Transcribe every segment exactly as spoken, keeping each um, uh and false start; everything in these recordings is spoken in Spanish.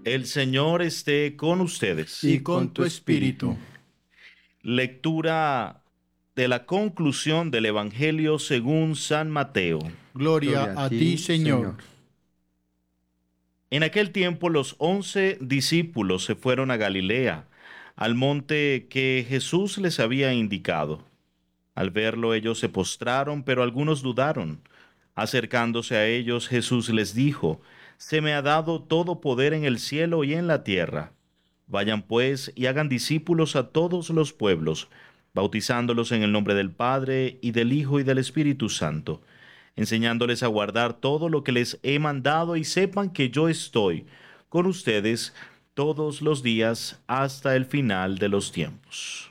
El Señor esté con ustedes. Y con tu espíritu. Lectura de la conclusión del Evangelio según San Mateo. Gloria, Gloria a ti, Señor. En aquel tiempo los once discípulos se fueron a Galilea, al monte que Jesús les había indicado. Al verlo ellos se postraron, pero algunos dudaron. Acercándose a ellos, Jesús les dijo: Se me ha dado todo poder en el cielo y en la tierra. Vayan pues y hagan discípulos a todos los pueblos, bautizándolos en el nombre del Padre, y del Hijo, y del Espíritu Santo, enseñándoles a guardar todo lo que les he mandado, y sepan que yo estoy con ustedes todos los días hasta el final de los tiempos.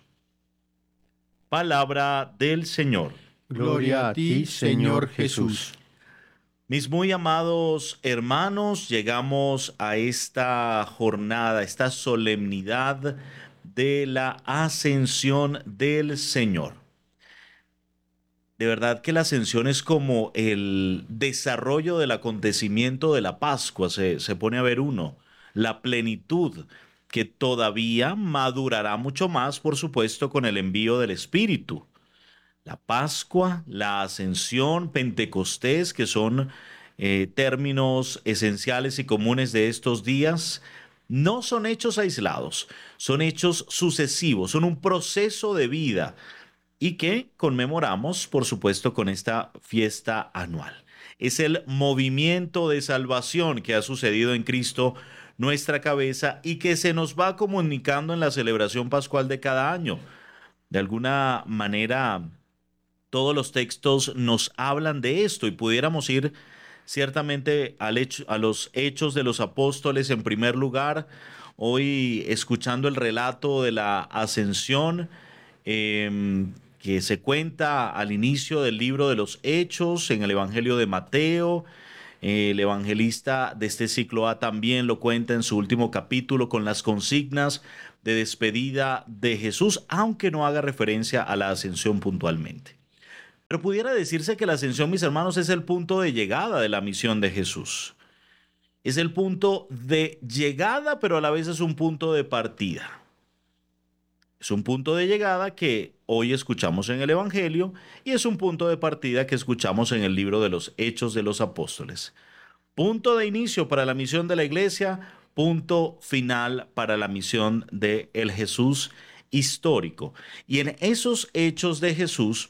Palabra del Señor. Gloria a ti, Señor Jesús. Mis muy amados hermanos, llegamos a esta jornada, esta solemnidad de la ascensión del Señor. De verdad que la ascensión es como el desarrollo del acontecimiento de la Pascua, se, se pone a ver uno, la plenitud que todavía madurará mucho más, por supuesto, con el envío del Espíritu. La Pascua, la Ascensión, Pentecostés, que son eh, términos esenciales y comunes de estos días, no son hechos aislados, son hechos sucesivos, son un proceso de vida y que conmemoramos, por supuesto, con esta fiesta anual. Es el movimiento de salvación que ha sucedido en Cristo, nuestra cabeza, y que se nos va comunicando en la celebración pascual de cada año. De alguna manera, todos los textos nos hablan de esto y pudiéramos ir ciertamente al hecho, a los hechos de los apóstoles en primer lugar, hoy escuchando el relato de la ascensión eh, que se cuenta al inicio del libro de los Hechos en el Evangelio de Mateo. El evangelista de este ciclo A también lo cuenta en su último capítulo con las consignas de despedida de Jesús, aunque no haga referencia a la ascensión puntualmente. Pero pudiera decirse que la ascensión, mis hermanos, es el punto de llegada de la misión de Jesús. Es el punto de llegada, pero a la vez es un punto de partida. Es un punto de llegada que hoy escuchamos en el Evangelio y es un punto de partida que escuchamos en el libro de los Hechos de los Apóstoles. Punto de inicio para la misión de la iglesia, punto final para la misión de el Jesús histórico. Y en esos hechos de Jesús,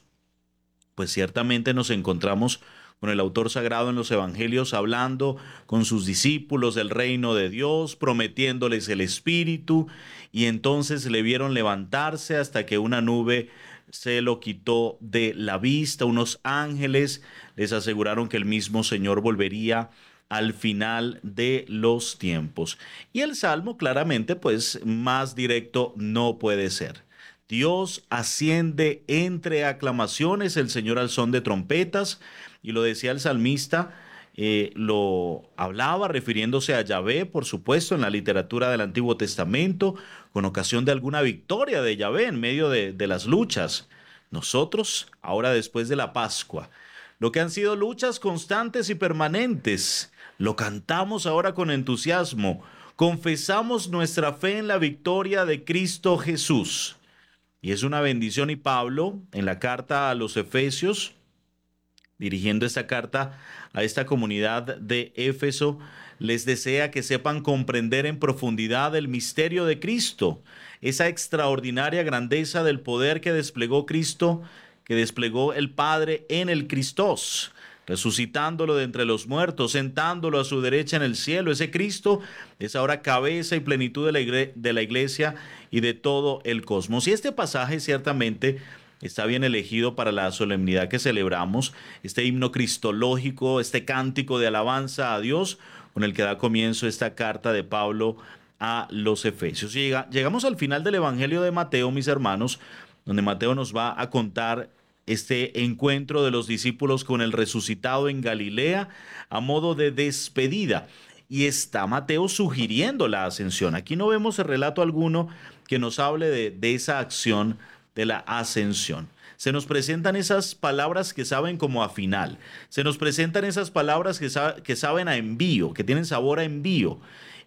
pues ciertamente nos encontramos con el autor sagrado en los evangelios hablando con sus discípulos del reino de Dios, prometiéndoles el Espíritu, y entonces le vieron levantarse hasta que una nube se lo quitó de la vista. Unos ángeles les aseguraron que el mismo Señor volvería al final de los tiempos. Y el Salmo claramente, pues más directo no puede ser. Dios asciende entre aclamaciones, el Señor al son de trompetas, y lo decía el salmista, eh, lo hablaba refiriéndose a Yahvé, por supuesto, en la literatura del Antiguo Testamento, con ocasión de alguna victoria de Yahvé en medio de, de las luchas. Nosotros, ahora después de la Pascua, lo que han sido luchas constantes y permanentes, lo cantamos ahora con entusiasmo, confesamos nuestra fe en la victoria de Cristo Jesús. Y es una bendición, y Pablo, en la carta a los Efesios, dirigiendo esta carta a esta comunidad de Éfeso, les desea que sepan comprender en profundidad el misterio de Cristo, esa extraordinaria grandeza del poder que desplegó Cristo, que desplegó el Padre en el Cristos, resucitándolo de entre los muertos, sentándolo a su derecha en el cielo. Ese Cristo es ahora cabeza y plenitud de la, igre- de la iglesia y de todo el cosmos. Y este pasaje ciertamente está bien elegido para la solemnidad que celebramos, este himno cristológico, este cántico de alabanza a Dios, con el que da comienzo esta carta de Pablo a los Efesios. Llega, llegamos al final del Evangelio de Mateo, mis hermanos, donde Mateo nos va a contar este encuentro de los discípulos con el resucitado en Galilea a modo de despedida. Y está Mateo sugiriendo la ascensión. Aquí no vemos el relato alguno que nos hable de, de esa acción de la ascensión. Se nos presentan esas palabras que saben como a final. Se nos presentan esas palabras que, sa- que saben a envío, que tienen sabor a envío.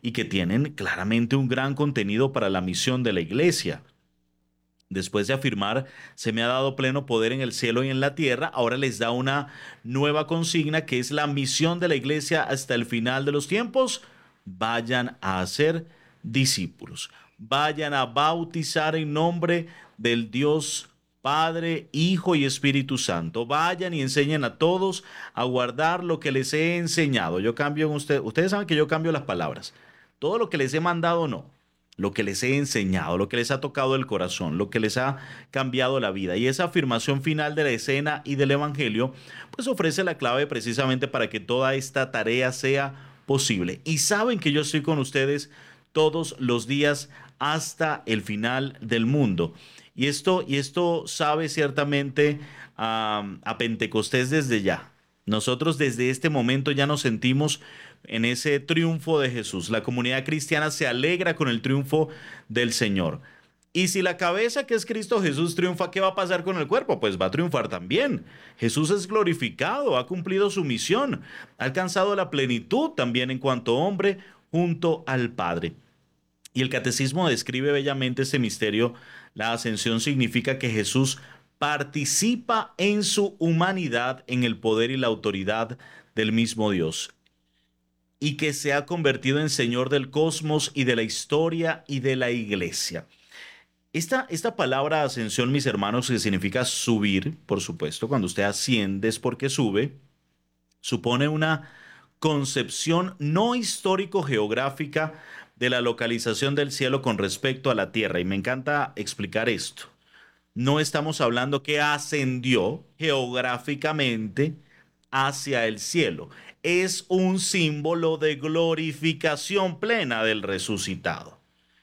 y que tienen claramente un gran contenido para la misión de la iglesia. Después de afirmar, se me ha dado pleno poder en el cielo y en la tierra, ahora les da una nueva consigna que es la misión de la iglesia hasta el final de los tiempos. Vayan a hacer discípulos, vayan a bautizar en nombre del Dios Padre, Hijo y Espíritu Santo. Vayan y enseñen a todos a guardar lo que les he enseñado. Yo cambio en usted, ustedes saben que yo cambio las palabras. Todo lo que les he mandado, no. Lo que les he enseñado, lo que les ha tocado el corazón, lo que les ha cambiado la vida. Y esa afirmación final de la escena y del Evangelio, pues ofrece la clave precisamente para que toda esta tarea sea posible. Y saben que yo estoy con ustedes todos los días hasta el final del mundo. Y esto, y esto sabe ciertamente um, a Pentecostés desde ya. Nosotros desde este momento ya nos sentimos en ese triunfo de Jesús. La comunidad cristiana se alegra con el triunfo del Señor. Y si la cabeza, que es Cristo Jesús, triunfa, ¿qué va a pasar con el cuerpo? Pues va a triunfar también. Jesús es glorificado, ha cumplido su misión, ha alcanzado la plenitud también en cuanto hombre junto al Padre. Y el catecismo describe bellamente este misterio. La ascensión significa que Jesús participa en su humanidad, en el poder y la autoridad del mismo Dios, y que se ha convertido en Señor del cosmos y de la historia y de la iglesia. Esta, esta palabra ascensión, mis hermanos, que significa subir, por supuesto, cuando usted asciende es porque sube, supone una concepción no histórico-geográfica de la localización del cielo con respecto a la tierra. Y me encanta explicar esto. No estamos hablando que ascendió geográficamente hacia el cielo. Es un símbolo de glorificación plena del resucitado.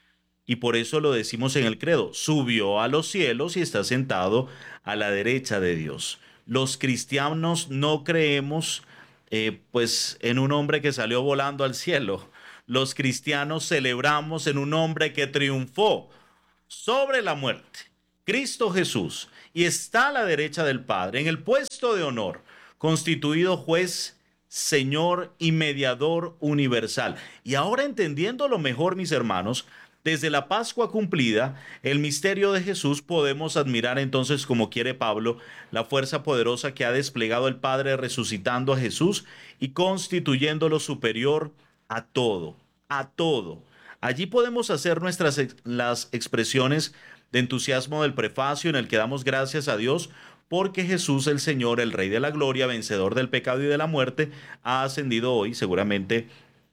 Y por eso lo decimos en el credo, subió a los cielos y está sentado a la derecha de Dios. Los cristianos no creemos eh, pues en un hombre que salió volando al cielo. Los cristianos celebramos en un hombre que triunfó sobre la muerte, Cristo Jesús, y está a la derecha del Padre, en el puesto de honor, constituido juez, Señor y mediador universal. Y ahora, entendiéndolo mejor, mis hermanos, desde la Pascua cumplida, el misterio de Jesús, podemos admirar entonces, como quiere Pablo, la fuerza poderosa que ha desplegado el Padre resucitando a Jesús y constituyéndolo superior a todo, a todo. Allí podemos hacer nuestras ex- las expresiones de entusiasmo del prefacio en el que damos gracias a Dios porque Jesús el Señor, el Rey de la Gloria, vencedor del pecado y de la muerte, ha ascendido hoy, seguramente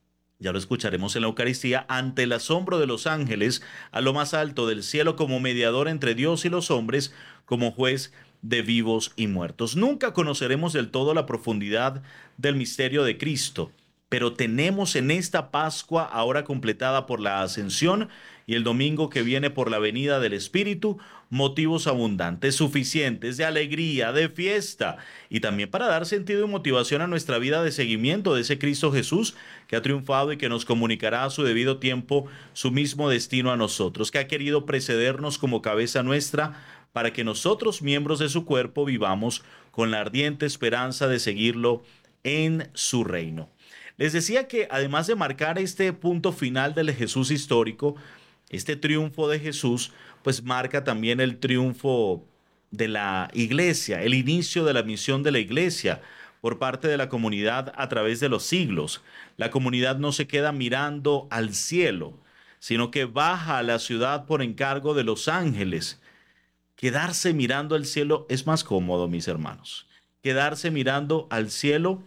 ya lo escucharemos en la Eucaristía, ante el asombro de los ángeles, a lo más alto del cielo como mediador entre Dios y los hombres, como juez de vivos y muertos. Nunca conoceremos del todo la profundidad del misterio de Cristo, pero tenemos en esta Pascua, ahora completada por la ascensión, y el domingo que viene por la venida del Espíritu, motivos abundantes, suficientes, de alegría, de fiesta, y también para dar sentido y motivación a nuestra vida de seguimiento de ese Cristo Jesús que ha triunfado y que nos comunicará a su debido tiempo su mismo destino a nosotros, que ha querido precedernos como cabeza nuestra para que nosotros, miembros de su cuerpo, vivamos con la ardiente esperanza de seguirlo en su reino. Les decía que además de marcar este punto final del Jesús histórico, este triunfo de Jesús, pues marca también el triunfo de la iglesia, el inicio de la misión de la iglesia por parte de la comunidad a través de los siglos. La comunidad no se queda mirando al cielo, sino que baja a la ciudad por encargo de los ángeles. Quedarse mirando al cielo es más cómodo, mis hermanos. Quedarse mirando al cielo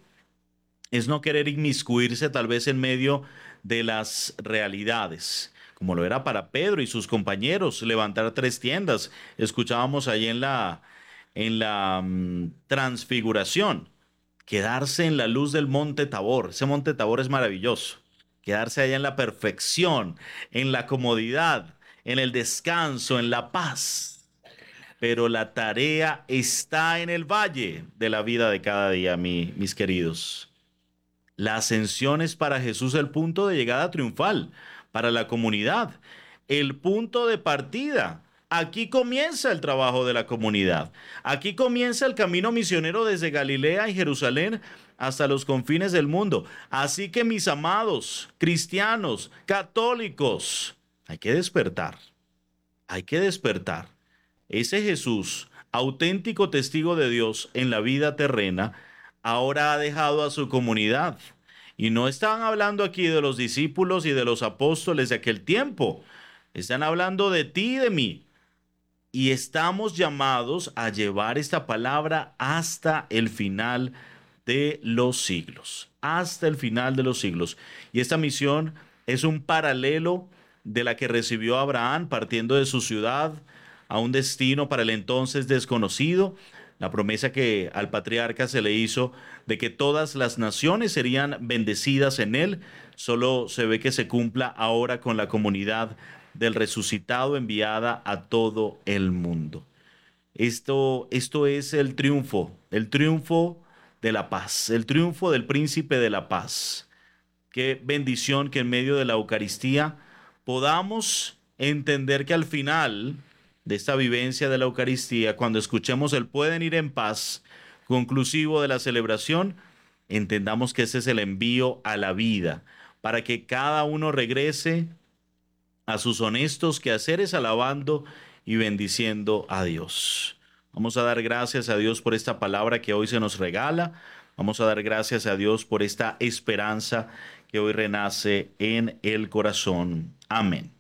es no querer inmiscuirse tal vez en medio de las realidades, como lo era para Pedro y sus compañeros, levantar tres tiendas. Escuchábamos ahí en la, en la um, transfiguración, quedarse en la luz del monte Tabor. Ese monte Tabor es maravilloso. Quedarse allá en la perfección, en la comodidad, en el descanso, en la paz. Pero la tarea está en el valle de la vida de cada día, mi, mis queridos. La ascensión es para Jesús el punto de llegada triunfal, para la comunidad, el punto de partida. Aquí comienza el trabajo de la comunidad. Aquí comienza el camino misionero desde Galilea y Jerusalén hasta los confines del mundo. Así que mis amados cristianos, católicos, hay que despertar, hay que despertar. Ese Jesús, auténtico testigo de Dios en la vida terrena, ahora ha dejado a su comunidad. Y no están hablando aquí de los discípulos y de los apóstoles de aquel tiempo. Están hablando de ti y de mí. Y estamos llamados a llevar esta palabra hasta el final de los siglos. Hasta el final de los siglos. Y esta misión es un paralelo de la que recibió Abraham partiendo de su ciudad a un destino para el entonces desconocido. La promesa que al patriarca se le hizo de que todas las naciones serían bendecidas en él, solo se ve que se cumpla ahora con la comunidad del resucitado enviada a todo el mundo. Esto, esto es el triunfo, el triunfo de la paz, el triunfo del príncipe de la paz. Qué bendición que en medio de la Eucaristía podamos entender que al final de esta vivencia de la Eucaristía, cuando escuchemos el pueden ir en paz, conclusivo de la celebración, entendamos que ese es el envío a la vida, para que cada uno regrese a sus honestos quehaceres alabando y bendiciendo a Dios. Vamos a dar gracias a Dios por esta palabra que hoy se nos regala. Vamos a dar gracias a Dios por esta esperanza que hoy renace en el corazón. Amén.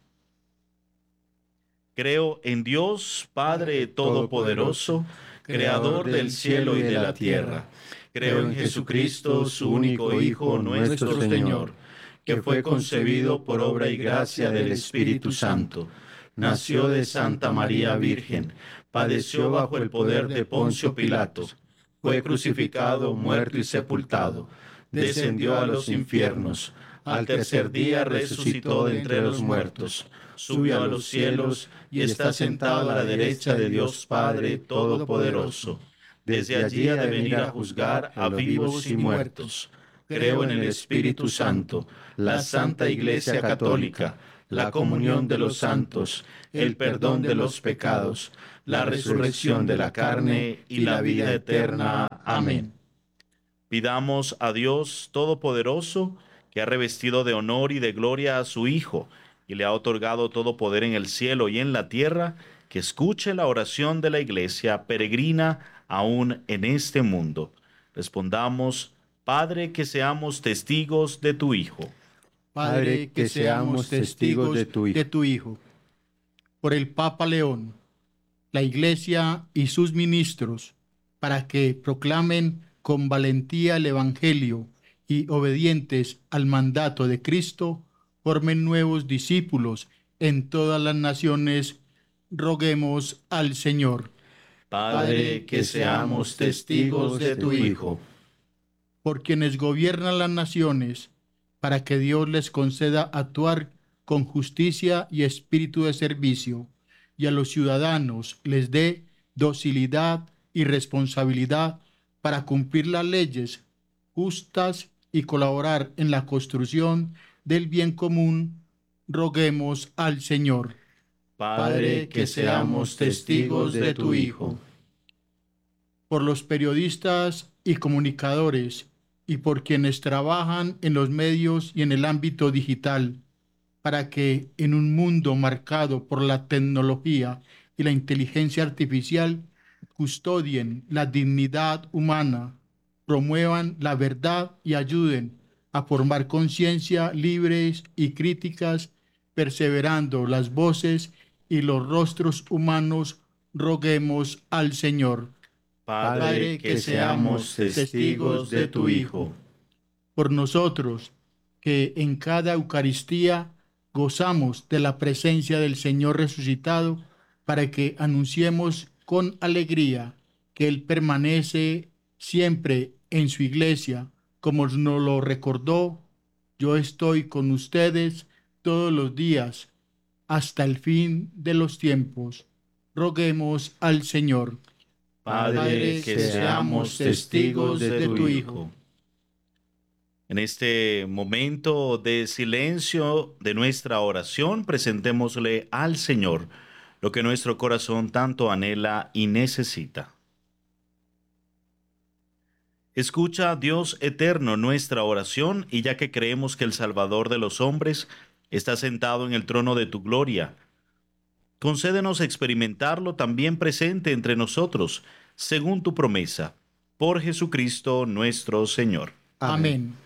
Creo en Dios, Padre Todopoderoso, Creador del cielo y de la tierra. Creo en Jesucristo, su único Hijo, nuestro Señor, que fue concebido por obra y gracia del Espíritu Santo. Nació de Santa María Virgen, padeció bajo el poder de Poncio Pilato, fue crucificado, muerto y sepultado, descendió a los infiernos, al tercer día resucitó de entre los muertos, subió a los cielos y está sentado a la derecha de Dios Padre Todopoderoso. Desde allí ha de venir a juzgar a vivos y muertos. Creo en el Espíritu Santo, la Santa Iglesia Católica, la comunión de los santos, el perdón de los pecados, la resurrección de la carne y la vida eterna. Amén. Pidamos a Dios Todopoderoso, que ha revestido de honor y de gloria a su Hijo, y le ha otorgado todo poder en el cielo y en la tierra, que escuche la oración de la Iglesia peregrina aún en este mundo. Respondamos: Padre, que seamos testigos de tu Hijo. Padre, que seamos testigos de tu Hijo. de tu Hijo. Por el Papa León, la Iglesia y sus ministros, para que proclamen con valentía el Evangelio y obedientes al mandato de Cristo, formen nuevos discípulos en todas las naciones, roguemos al Señor. Padre, que seamos testigos de tu Hijo. Por quienes gobiernan las naciones, para que Dios les conceda actuar con justicia y espíritu de servicio, y a los ciudadanos les dé docilidad y responsabilidad para cumplir las leyes justas y colaborar en la construcción del bien común, roguemos al Señor. Padre, que seamos testigos de tu Hijo. Por los periodistas y comunicadores y por quienes trabajan en los medios y en el ámbito digital, para que en un mundo marcado por la tecnología y la inteligencia artificial custodien la dignidad humana, promuevan la verdad y ayuden a formar conciencia libres y críticas, perseverando las voces y los rostros humanos, roguemos al Señor. Padre, que seamos testigos de tu Hijo. Por nosotros, que en cada Eucaristía gozamos de la presencia del Señor resucitado, para que anunciemos con alegría que Él permanece siempre en su iglesia, como nos lo recordó: yo estoy con ustedes todos los días hasta el fin de los tiempos. Roguemos al Señor. Padre, que seamos testigos de tu Hijo. En este momento de silencio de nuestra oración, presentémosle al Señor lo que nuestro corazón tanto anhela y necesita. Escucha, Dios eterno, nuestra oración, y ya que creemos que el Salvador de los hombres está sentado en el trono de tu gloria, concédenos experimentarlo también presente entre nosotros, según tu promesa, por Jesucristo nuestro Señor. Amén.